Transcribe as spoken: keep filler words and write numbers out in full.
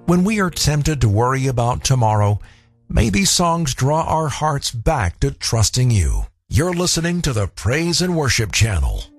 When we are tempted to worry about tomorrow, may these songs draw our hearts back to trusting you. You're listening to the Praise and Worship Channel.